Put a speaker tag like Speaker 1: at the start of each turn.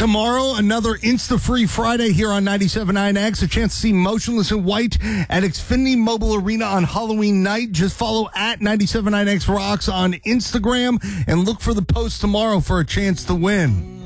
Speaker 1: Tomorrow, another Insta-Free Friday here on 97.9X. A chance to see Motionless in White at Xfinity Mobile Arena on Halloween night. Just follow at 97.9X Rocks on Instagram and look for the post tomorrow for a chance to win.